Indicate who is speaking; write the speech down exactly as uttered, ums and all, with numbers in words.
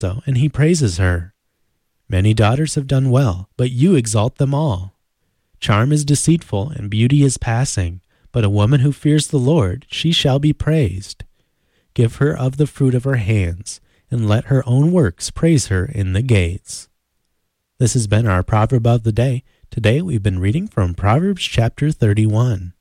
Speaker 1: So, and he praises her. Many daughters have done well, but you exalt them all. Charm is deceitful and beauty is passing, but a woman who fears the Lord, she shall be praised. Give her of the fruit of her hands, and let her own works praise her in the gates. This has been our proverb of the day. Today we've been reading from Proverbs chapter thirty-one.